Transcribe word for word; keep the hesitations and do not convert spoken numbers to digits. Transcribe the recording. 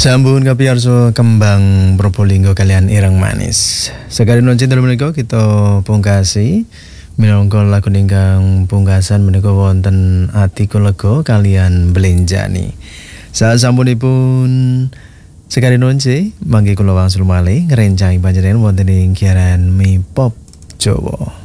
Sampun kapiyarsa kembang Probolinggo kalian ireng manis. Sekali non cinta menika kita pungkasi minangka lagu ingkang pungkasan menika wonten Ati Lega kalian Belenjani. Sasampunipun sekali nonce mangke kula wangsul malih ngrencang panjenengan wonten ing giaran Mi Pop Jawa.